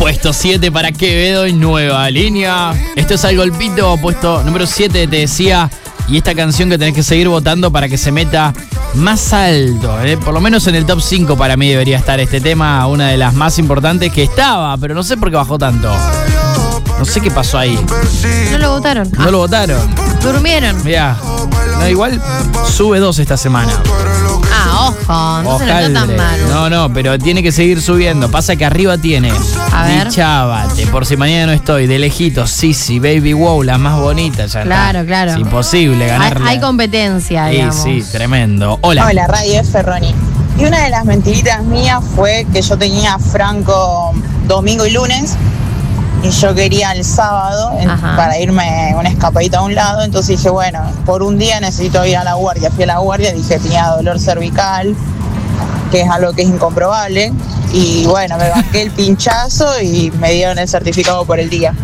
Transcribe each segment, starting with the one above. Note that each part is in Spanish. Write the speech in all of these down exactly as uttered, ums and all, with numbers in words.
Puesto siete para Quevedo y Nueva Línea. Esto es Al Golpito, puesto número siete, te decía. Y esta canción que tenés que seguir votando para que se meta más alto, ¿eh? Por lo menos en el top cinco para mí debería estar este tema, una de las más importantes que estaba, pero no sé por qué bajó tanto. No sé qué pasó ahí. No lo votaron. No ah. lo votaron. Durmieron. Mirá, no, igual sube dos esta semana. Ah, ojo, no se lo está tan mal. No, no, pero tiene que seguir subiendo. Pasa que arriba tiene A ver. Chávate, Por si mañana no estoy, De lejitos, Sisi, Baby Wow, las más bonitas. Ya Claro, está. claro. Es imposible ganarla. Hay, hay competencia, Sí, digamos. sí, tremendo. Hola. Hola, Radio F. Ronnie. Y una de las mentiritas mías fue que yo tenía franco domingo y lunes y yo quería el sábado en- Ajá. para irme una escapadita a un lado. Entonces dije, bueno, por un día necesito ir a la guardia. Fui a la guardia, dije tenía dolor cervical, que es algo que es incomprobable. Y bueno, me banqué el pinchazo y me dieron el certificado por el día.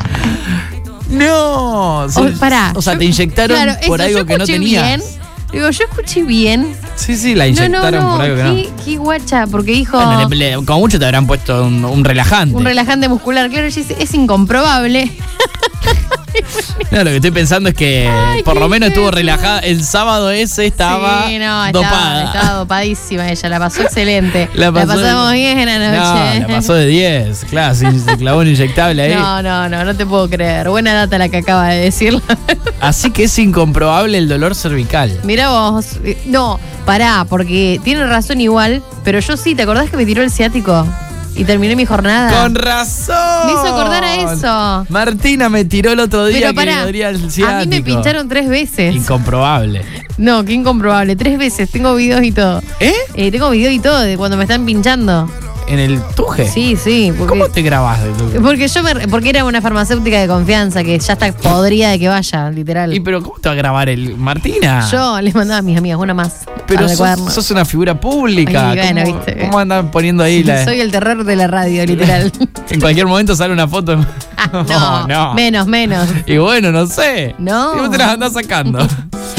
No. O, se- pará, o sea, yo- te inyectaron claro, por eso, algo yo que no escuché tenías. bien. Digo, yo escuché bien. Sí, sí, la No, inyectaron no, no. por algo que no. qué, qué guacha, porque dijo Bueno, le- le- como mucho te habrán puesto un, un relajante. un relajante muscular. Claro, ella dice, es incomprobable. No, lo que estoy pensando es que Ay, por qué lo menos estuvo feo. relajada. El sábado ese estaba sí, no, estaba, dopada. estaba dopadísima ella, la pasó excelente. La La, pasó- pasamos bien anoche. No, la pasó de diez. Claro, se, se clavó un inyectable ahí. No, no, no, no te puedo creer. Buena data la que acaba de decir. Así que es incomprobable el dolor cervical. Mira vos. eh, No, pará, porque tiene razón igual, pero yo sí, ¿te acordás que me tiró el ciático? Y terminé mi jornada. Con razón. Me hizo acordar a eso. Martina me tiró el otro día Pero que pará, me dolía el a ciático. mí me pincharon tres veces. Incomprobable. No, qué incomprobable. Tres veces. Tengo videos y todo. ¿Eh? Eh, tengo videos y todo de cuando me están pinchando. ¿En el tuje? Sí, sí. Porque, ¿Cómo te grabás de tu? porque yo me, porque era una farmacéutica de confianza que ya está podrida de que vaya, literal. ¿Y pero cómo te va a grabar el Martina? Yo les mandaba a mis amigas una más. Pero para el cuaderno. sos, sos una figura pública. Ay, bueno, ¿Cómo, viste. ¿Cómo andan poniendo ahí la.? Soy el terror de la radio, literal. En cualquier momento sale una foto. no, no. menos, menos. Y bueno, no sé. No. Y vos te las andás sacando.